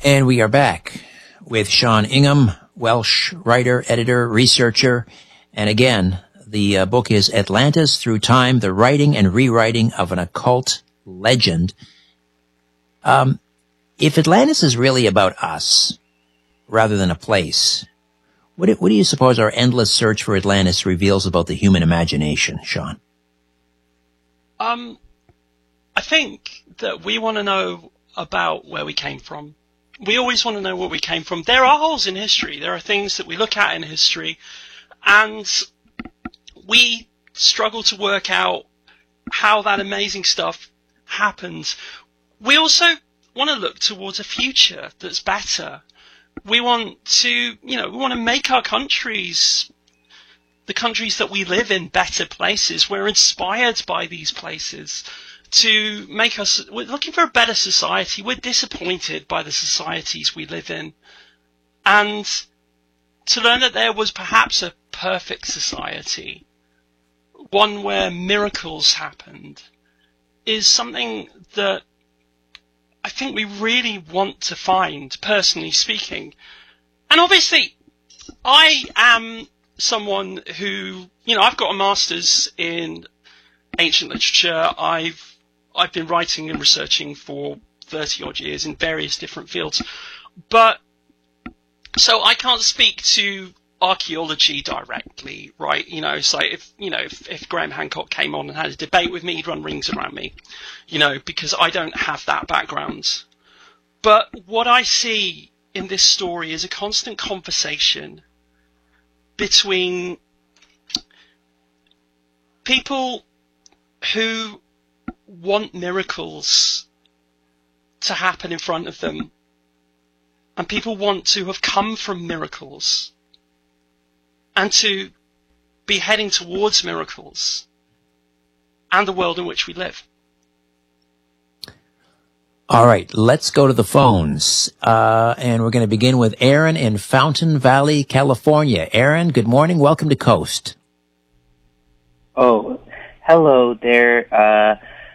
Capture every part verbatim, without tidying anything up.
And we are back with Sean Ingham, Welsh writer, editor, researcher. And again, the uh, book is Atlantis Through Time, The Writing and Rewriting of an Occult Legend. Um, if Atlantis is really about us rather than a place, what do, what do you suppose our endless search for Atlantis reveals about the human imagination, Sean? Um, I think that we want to know about where we came from. We always want to know where we came from. There are holes in history. There are things that we look at in history, and we struggle to work out how that amazing stuff happened. We also want to look towards a future that's better. We want to, you know, we want to make our countries, the countries that we live in, better places. We're inspired by these places to make us, we're looking for a better society. We're disappointed by the societies we live in. And to learn that there was perhaps a perfect society, one where miracles happened, is something that I think we really want to find, personally speaking. And obviously, I am someone who, you know, I've got a master's in ancient literature. I've I've been writing and researching for thirty odd years in various different fields. But, so I can't speak to archaeology directly, right? You know, so if, you know, if, if Graham Hancock came on and had a debate with me, he'd run rings around me, you know, because I don't have that background. But what I see in this story is a constant conversation between people who want miracles to happen in front of them, and people want to have come from miracles and to be heading towards miracles and the world in which we live. All right, let's go to the phones. Uh, and we're going to begin with Aaron in Fountain Valley, California. Aaron, good morning. Welcome to Coast. Oh, hello there. Uh,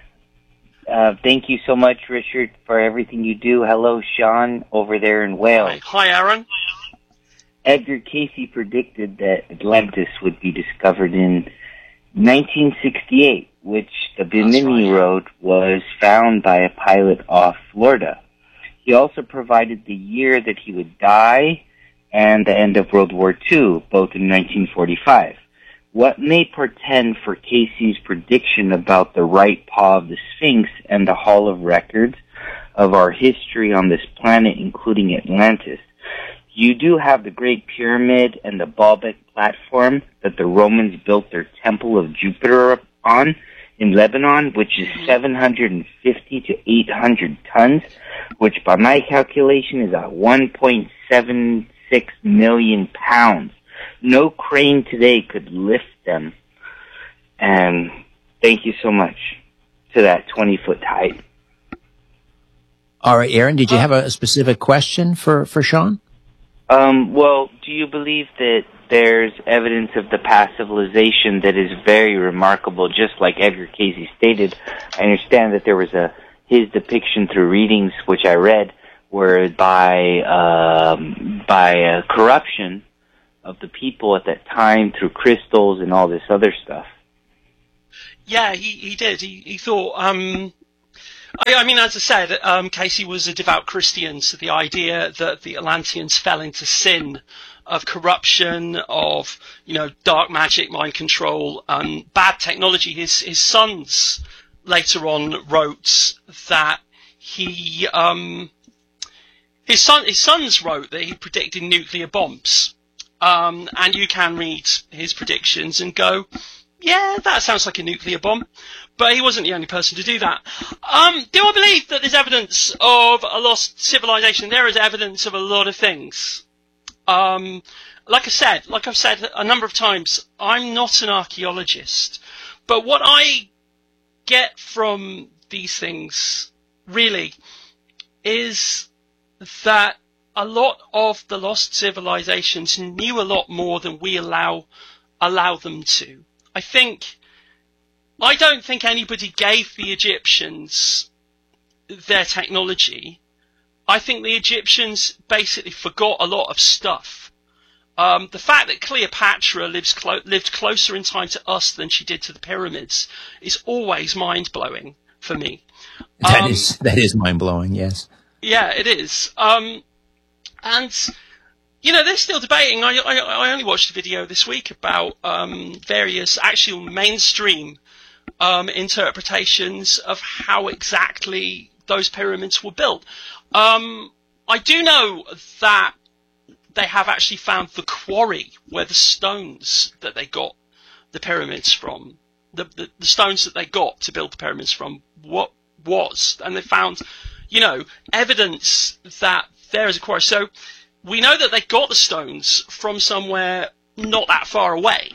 uh, thank you so much, Richard, for everything you do. Hello, Sean, over there in Wales. Hi, Hi Aaron. Edgar Cayce predicted that Atlantis would be discovered in nineteen sixty-eight, which the Bimini right. Road was found by a pilot off Florida. He also provided the year that he would die and the end of World War Two, both in nineteen forty-five. What may portend for Cayce's prediction about the right paw of the Sphinx and the Hall of Records of our history on this planet, including Atlantis? You do have the Great Pyramid and the Baalbek platform that the Romans built their Temple of Jupiter on in Lebanon, which is seven hundred fifty to eight hundred tons, which by my calculation is at one point seven six million pounds. No crane today could lift them. And thank you so much to that twenty-foot height. All right, Aaron, did you have a specific question for, for Sean? Um, well, do you believe that there's evidence of the past civilization that is very remarkable, just like Edgar Cayce stated? I understand that there was a his depiction through readings, which I read, were by um, by uh, corruption of the people at that time through crystals and all this other stuff. Yeah, he, he did. He, he thought, um, I, I mean, as I said, um, Cayce was a devout Christian, so the idea that the Atlanteans fell into sin of corruption, of, you know, dark magic, mind control, and bad technology. His, his sons later on wrote that he, um, his son, his sons wrote that he predicted nuclear bombs. Um, and you can read his predictions and go, yeah, that sounds like a nuclear bomb. But he wasn't the only person to do that. Um, do I believe that there's evidence of a lost civilization? There is evidence of a lot of things. Um, like I said, like I've said a number of times, I'm not an archaeologist. But what I get from these things, really, is that a lot of the lost civilizations knew a lot more than we allow allow them to. I think, I don't think anybody gave the Egyptians their technology I think the Egyptians basically forgot a lot of stuff. Um, the fact that Cleopatra lives clo- lived closer in time to us than she did to the pyramids is always mind-blowing for me. That um, is that is mind-blowing, yes. Yeah, it is. Um, and, you know, they're still debating. I, I, I only watched a video this week about um, various actual mainstream um, interpretations of how exactly those pyramids were built. Um, I do know that they have actually found the quarry where the stones that they got the pyramids from, the, the, the stones that they got to build the pyramids from, what was, and they found, you know, evidence that there is a quarry. So we know that they got the stones from somewhere not that far away,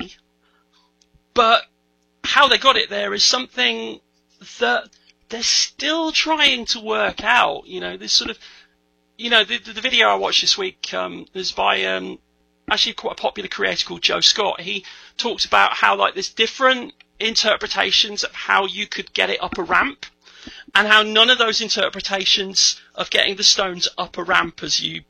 but how they got it there is something that they're still trying to work out. You know, this sort of, you know, the, the video I watched this week um, was by um, actually quite a popular creator called Joe Scott. He talks about how, like, there's different interpretations of how you could get it up a ramp, and how none of those interpretations of getting the stones up a ramp as you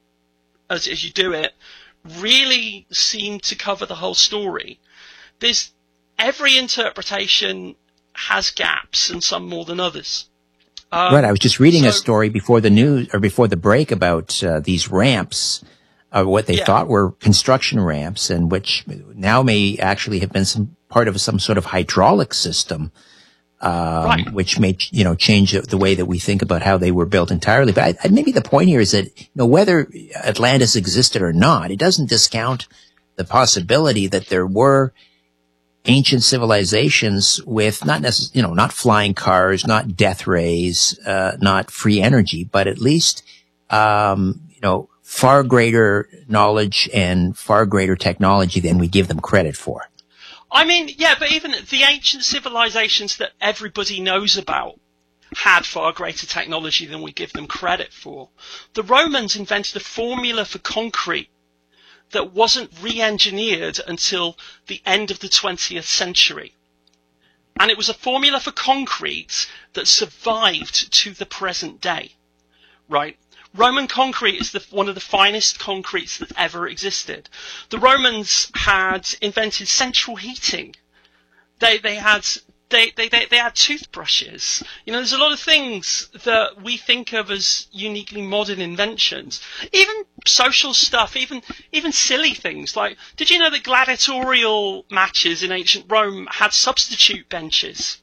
as, as you do it really seem to cover the whole story. There's every interpretation has gaps, and some more than others. Um, right. I was just reading so, a story before the news or before the break about uh, these ramps, uh, what they yeah. thought were construction ramps, and which now may actually have been some part of some sort of hydraulic system, um, right. which may, you know, change the way that we think about how they were built entirely. But I, I, maybe the point here is that, you know, whether Atlantis existed or not, it doesn't discount the possibility that there were ancient civilizations with not necessarily, you know, not flying cars, not death rays, uh, not free energy, but at least, um, you know, far greater knowledge and far greater technology than we give them credit for. I mean, yeah, but even the ancient civilizations that everybody knows about had far greater technology than we give them credit for. The Romans invented a formula for concrete that wasn't re-engineered until the end of the twentieth century. And it was a formula for concrete that survived to the present day, right? Roman concrete is the, one of the finest concretes that ever existed. The Romans had invented central heating. They, they had, they, they, they, they had toothbrushes. You know, there's a lot of things that we think of as uniquely modern inventions. Even social stuff, even, even silly things. Like, did you know that gladiatorial matches in ancient Rome had substitute benches?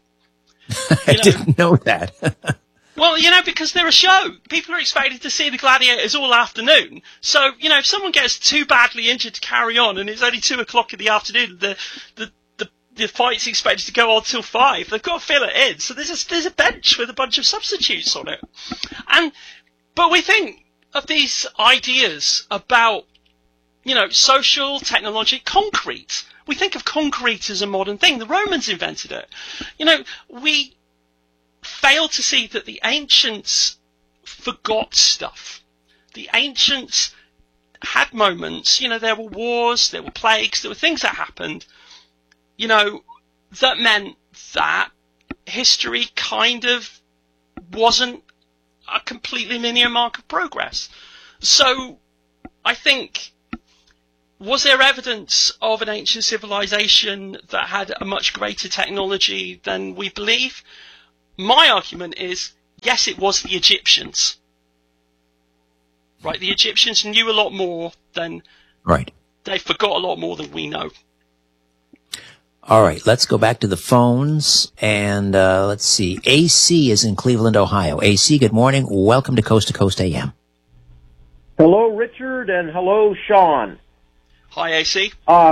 I You know, didn't know that. Well, you know, because they're a show. People are expected to see the gladiators all afternoon. So, you know, if someone gets too badly injured to carry on and it's only two o'clock in the afternoon, the, the, the, the fight's expected to go on till five, they've got to fill it in. So there's a, there's a bench with a bunch of substitutes on it. And, but we think of these ideas about, you know, social, technology, concrete. We think of concrete as a modern thing. The Romans invented it. You know, we fail to see that the ancients forgot stuff. The ancients had moments, you know, there were wars, there were plagues, there were things that happened, you know, that meant that history kind of wasn't a completely linear mark of progress. So I think, was there evidence of an ancient civilization that had a much greater technology than we believe? My argument is, yes, it was the Egyptians. Right, the Egyptians knew a lot more than... Right. They forgot a lot more than we know. All right, let's go back to the phones, and uh, let's see. A C is in Cleveland, Ohio. A C, good morning. Welcome to Coast to Coast A M. Hello, Richard, and hello, Sean. Hi, A C. Uh,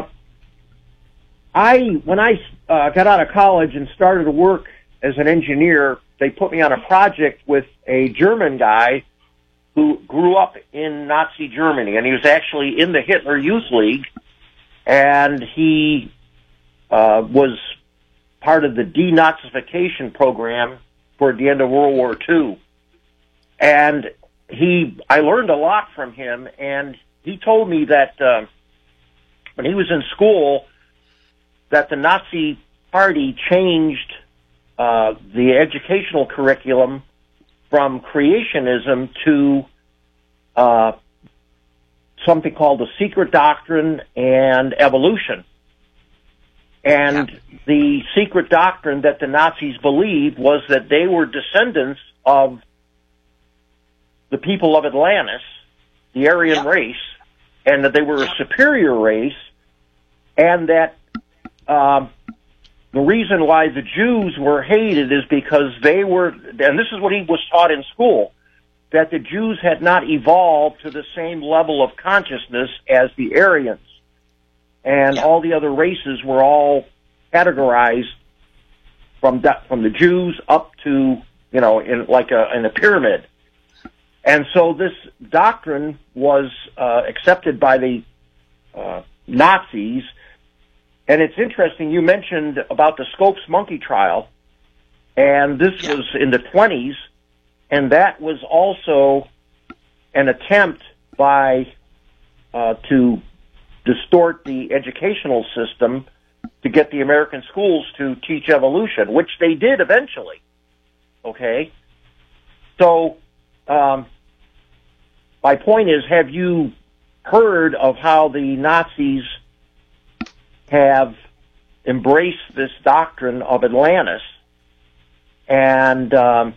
I, when I uh, got out of college and started to work as an engineer, they put me on a project with a German guy who grew up in Nazi Germany, and he was actually in the Hitler Youth League, and he uh, was part of the denazification program toward the end of World War Two. And he, I learned a lot from him, and he told me that uh, when he was in school, that the Nazi Party changed Uh, the educational curriculum from creationism to uh, something called the secret doctrine and evolution. And yeah. the secret doctrine that the Nazis believed was that they were descendants of the people of Atlantis, the Aryan yeah. race, and that they were yeah. a superior race, and that um, the reason why the Jews were hated is because they were, and this is what he was taught in school, that the Jews had not evolved to the same level of consciousness as the Aryans. And yeah. all the other races were all categorized from the, from the Jews up to, you know, in like a, in a pyramid. And so this doctrine was uh, accepted by the uh, Nazis. And it's interesting, you mentioned about the Scopes monkey trial, and this yeah. was in the twenties, and that was also an attempt by uh, to distort the educational system to get the American schools to teach evolution, which they did eventually. Okay? So, um, my point is, have you heard of how the Nazis have embraced this doctrine of Atlantis and um,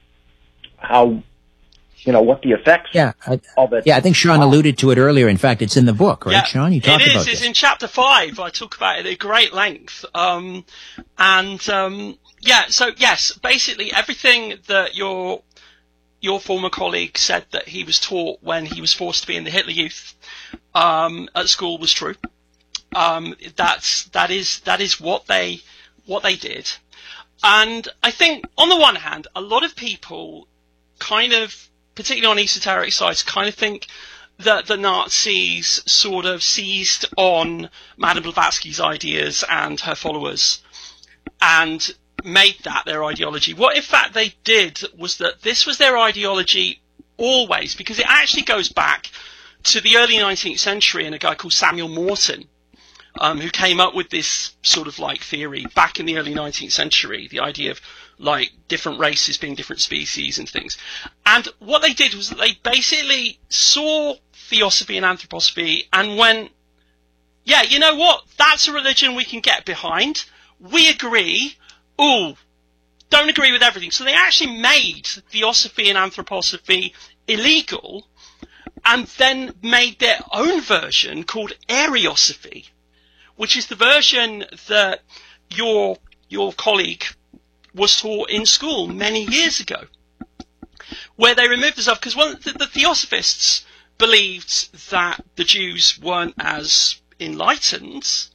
how, you know, what the effects yeah, I, of it Yeah, I think Sean are. alluded to it earlier. In fact, it's in the book, right, yeah, Sean? You talked it is. about It's this. in chapter five. I talk about it at great length. Um, and, um, yeah, so, yes, basically everything that your your former colleague said that he was taught when he was forced to be in the Hitler Youth um, at school was true. Um, that's, that is, that is what they, what they did. And I think, on the one hand, a lot of people kind of, particularly on esoteric sites, kind of think that the Nazis sort of seized on Madame Blavatsky's ideas and her followers and made that their ideology. What, in fact, they did was that this was their ideology always, because it actually goes back to the early nineteenth century and a guy called Samuel Morton, Um, who came up with this sort of like theory back in the early nineteenth century, the idea of like different races being different species and things. And what they did was that they basically saw theosophy and anthroposophy and went, yeah, you know what? That's a religion we can get behind. We agree. Ooh, don't agree with everything. So they actually made theosophy and anthroposophy illegal and then made their own version called Ariosophy, which is the version that your your colleague was taught in school many years ago, where they removed the stuff, because one the, the Theosophists believed that the Jews weren't as enlightened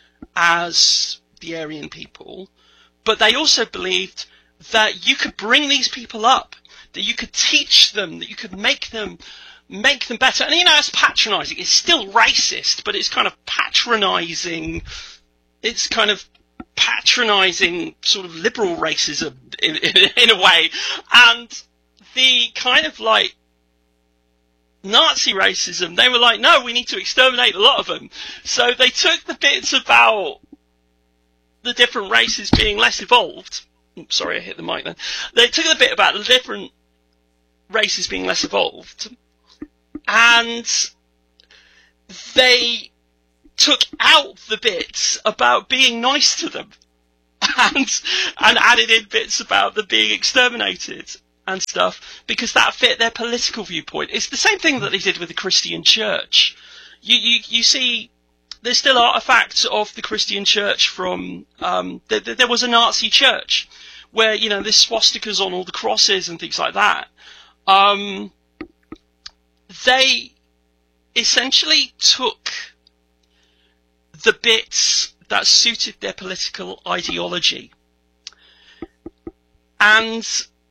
as the Aryan people, but they also believed that you could bring these people up, that you could teach them, that you could make them make them better. And, you know, it's patronizing. It's still racist, but it's kind of patronizing. It's kind of patronizing sort of liberal racism in, in, in a way. And the kind of like Nazi racism, they were like, no, we need to exterminate a lot of them. So they took the bits about the different races being less evolved. Oops, sorry, I hit the mic then. They took the bit about the different races being less evolved, and they took out the bits about being nice to them, and and added in bits about them being exterminated and stuff, because that fit their political viewpoint. It's the same thing that they did with the Christian Church. You you you see, there's still artifacts of the Christian Church from um there, there was a Nazi church where, you know, there's swastikas on all the crosses and things like that. Um, they essentially took the bits that suited their political ideology and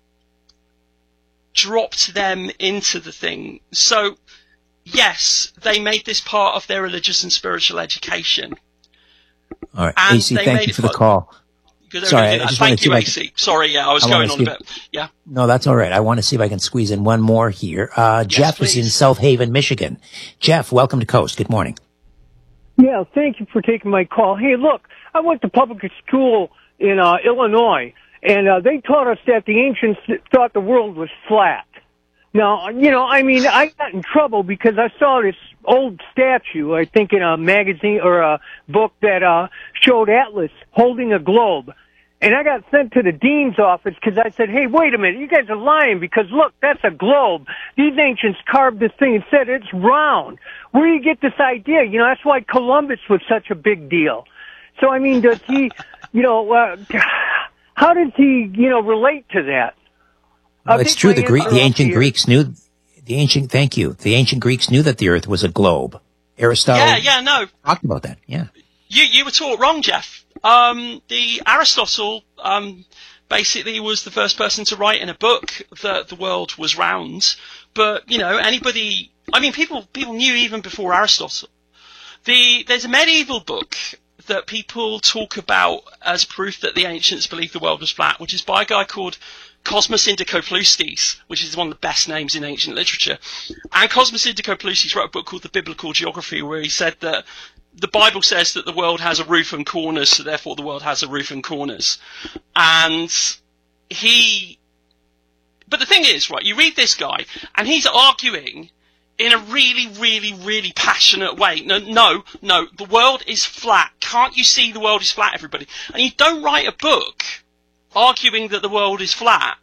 dropped them into the thing. So, yes, they made this part of their religious and spiritual education. All right, and A C, thank you for the call. Sorry, I just Thank you, A A C. Sorry, yeah, I was I going on a if, bit. Yeah. No, that's all right. I want to see if I can squeeze in one more here. Uh, yes, Jeff please. is in South Haven, Michigan. Jeff, welcome to Coast. Good morning. Yeah, thank you for taking my call. Hey, look, I went to public school in uh, Illinois, And uh, they taught us that the ancients thought the world was flat. Now, you know, I mean, I got in trouble because I saw this old statue, I think in a magazine or a book that uh, showed Atlas holding a globe. And I got sent to the dean's office because I said, hey, wait a minute, you guys are lying because, look, that's a globe. These ancients carved this thing and said it's round. Where do you get this idea? You know, that's why Columbus was such a big deal. So, I mean, does he, you know, uh, how does he, you know, relate to that? Well, it's true. The Greek, the ancient Greeks knew, the ancient, thank you, the ancient Greeks knew that the earth was a globe. Aristotle yeah, yeah, no. talked about that, yeah. You, you were taught wrong, Jeff. Um, the Aristotle, um, basically was the first person to write in a book that the world was round. But, you know, anybody, I mean, people, people knew even before Aristotle. The, there's a medieval book that people talk about as proof that the ancients believed the world was flat, which is by a guy called Cosmas Indicopleustes, which is one of the best names in ancient literature. And Cosmas Indicopleustes wrote a book called The Biblical Geography, where he said that the Bible says that the world has a roof and corners, so therefore the world has a roof and corners. And he... But the thing is, right, you read this guy, and he's arguing in a really, really, really passionate way. No, no, no, the world is flat. Can't you see the world is flat, everybody? And you don't write a book arguing that the world is flat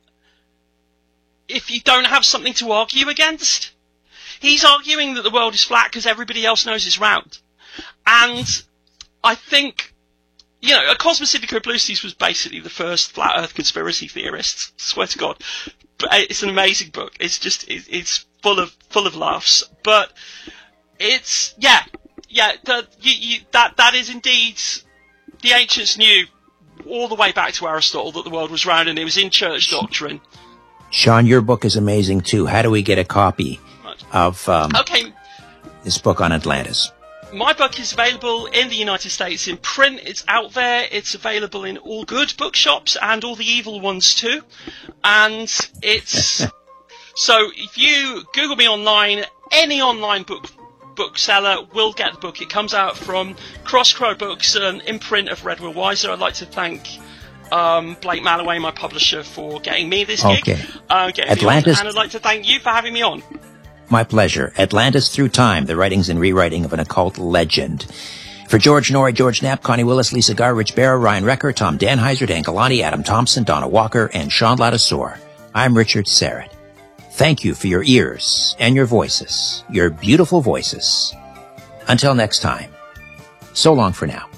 if you don't have something to argue against. He's arguing that the world is flat because everybody else knows it's round. And I think, you know, Cosmas Indicopleustes was basically the first flat earth conspiracy theorist, swear to God. But it's an amazing book. It's just, it's full of, full of laughs. But it's, yeah, yeah, the, you, you, that, that is indeed, the ancients knew all the way back to Aristotle that the world was round, and it was in church doctrine. Sean, your book is amazing too. How do we get a copy of um, okay. this book on Atlantis? My book is available in the United States in print. It's out there. It's available in all good bookshops and all the evil ones too. And it's... so if you Google me online, any online book bookseller will get the book. It comes out from Cross Crow Books, an imprint of Redwell Weiser. I'd like to thank um, Blake Malloway, my publisher, for getting me this gig. Okay. Uh, getting Atlantis. Me on, and I'd like to thank you for having me on. My pleasure. Atlantis Through Time, the writings and rewriting of an occult legend. For George Norrie, George Knapp, Connie Willis, Lisa Garr, Rich Barrow, Ryan Recker, Tom Danheiser, Dan Galati, Adam Thompson, Donna Walker, and Sean Ladouceur, I'm Richard Syrett. Thank you for your ears and your voices, your beautiful voices. Until next time, so long for now.